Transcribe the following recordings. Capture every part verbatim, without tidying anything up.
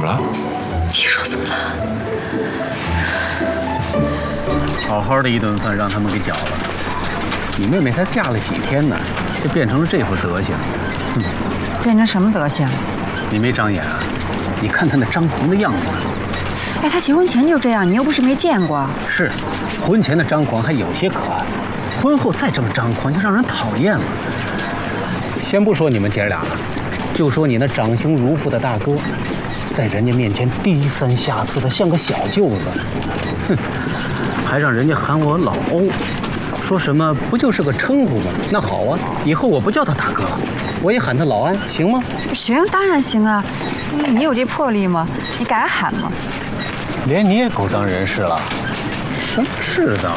么了？ 你说怎么了？ 好好的一顿饭让他们给搅了。你妹妹才嫁了几天呢，就变成了这副德行。哼， 变成什么德行？ 你没长眼啊？你看她那张狂的样子。 哎，她结婚前就这样，你又不是没见过。 是，婚前的张狂还有些可爱，婚后再这么张狂就让人讨厌了。先不说你们姐俩了，就说你那长兄如父的大哥，在人家面前低三下四的像个小舅子，哼，还让人家喊我老欧，说什么不就是个称呼吗？那好啊，以后我不叫他大哥了，我也喊他老安，行吗？ 行，当然行啊。你有这魄力吗？你敢喊吗？ 连你也狗仗人势了，真是的。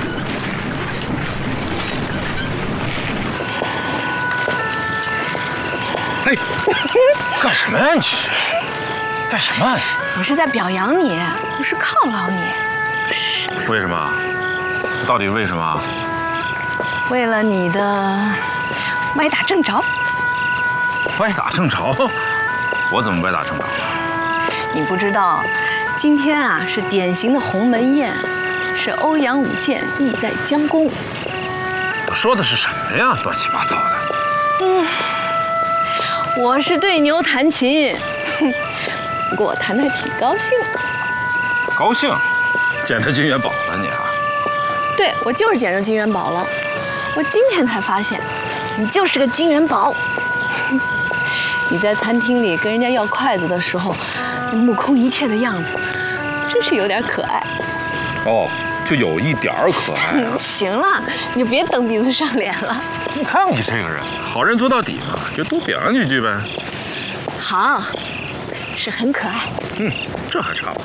哎，干什么呀你？干什么？ 我是在表扬你，不是犒劳你。 为什么？到底为什么？ 为了你的歪打正着。 歪打正着？我怎么歪打正着了？ 你不知道，今天啊是典型的鸿门宴，是欧阳舞剑意在江宫。 我说的是什么呀？乱七八糟的。 嗯，我是对牛弹琴，哼，不过我弹得还挺高兴。 高兴？捡着金元宝了你啊？ 对，我就是捡着金元宝了。我今天才发现，你就是个金元宝。你在餐厅里跟人家要筷子的时候，那目空一切的样子，真是有点可爱。 哦，就有一点儿可爱、啊。 行了，你就别蹬鼻子上脸了。 你看你这个人，好人做到底嘛，就多表扬几句呗。 好，是很可爱。 嗯，这还差不多。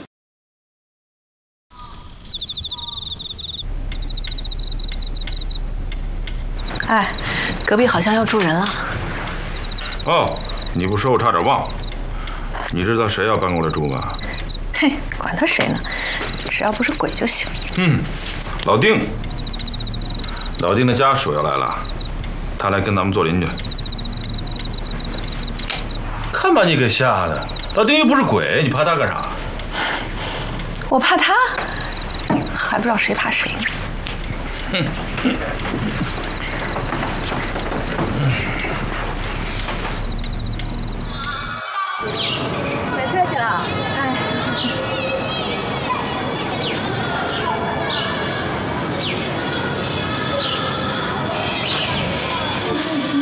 哎，隔壁好像要住人了。 哦，你不说我差点忘了。你知道谁要搬过来住吗？ 嘿，管他谁呢，只要不是鬼就行。 嗯，老丁。老丁的家属要来了，他来跟咱们做邻居。看把你给吓的，老丁又不是鬼，你怕他干啥？ 我怕他，还不知道谁怕谁呢。 哼。